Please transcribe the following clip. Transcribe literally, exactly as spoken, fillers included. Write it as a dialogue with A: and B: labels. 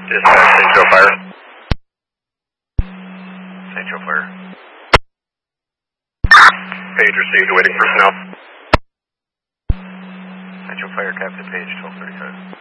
A: Dispatch, Saint Joe Fire. Saint Joe Fire. Page received, awaiting personnel. Saint Joe Fire, Captain Page, twelve thirty-five.